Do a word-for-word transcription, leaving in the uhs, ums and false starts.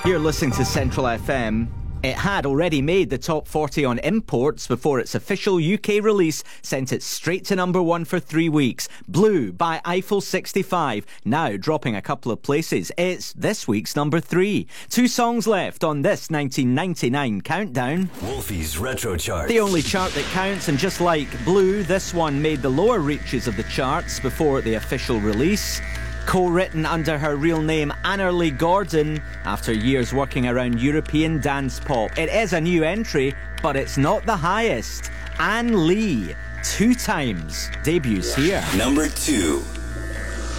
You're listening to Central F M. It had already made the top forty on imports before its official U K release sent it straight to number one for three weeks. Blue by Eiffel sixty-five, now dropping a couple of places. It's this week's number three. Two songs left on this nineteen ninety-nine countdown. Wolfie's Retro Chart. The only chart that counts, and just like Blue, this one made the lower reaches of the charts before the official release. Co-written under her real name Annerly Gordon after years working around European dance pop. It is a new entry, but it's not the highest. Ann Lee, Two Times, debuts here. Number two.